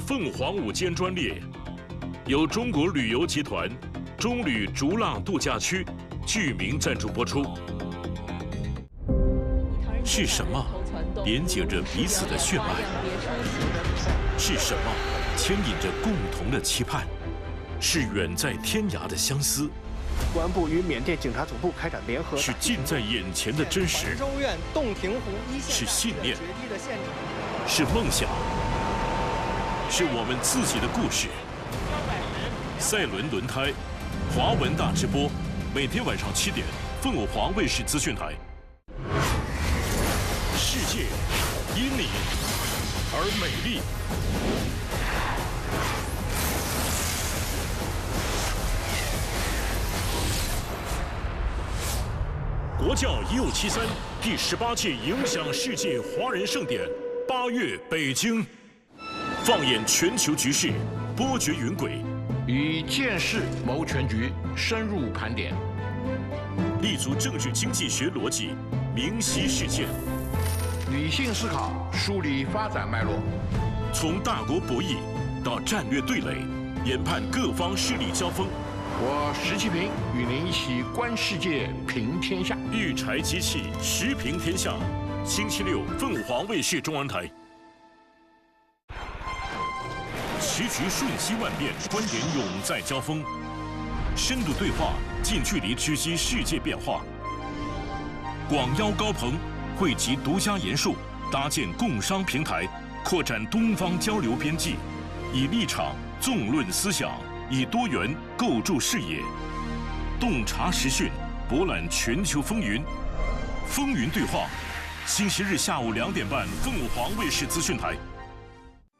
凤凰午间专列，由中国旅游集团中旅逐浪度假区剧名赞助播出。是什么连接着彼此的血脉？是什么牵引着共同的期盼？是远在天涯的相思。 公安部与缅甸警察总部开展联合， 是近在眼前的真实， 州院洞庭湖一线是信念，是梦想，是我们自己的故事。赛伦轮胎，华文大直播，每天晚上7点，凤凰卫视资讯台。世界因你而美丽。 国教1573第18届影响世界华人盛典8月北京，放眼全球局势，拨谲云轨， 以见识谋全局，深入盘点， 立足政治经济学逻辑，明晰事件， 理性思考，梳理发展脉络， 从大国博弈到战略对垒，研判各方势力交锋。 我石其平与您一起观世界，平天下。 育才机器，时平天下。星期六，凤凰卫视中文台。时局瞬息万变，观点永在交锋。深度对话，近距离直击世界变化。广邀高朋，汇集独家研述，搭建共商平台，扩展东方交流边际，以立场纵论思想。 以多元构筑视野，洞察时讯，博览全球风云。风云对话，星期日下午2点半，凤凰卫视资讯台。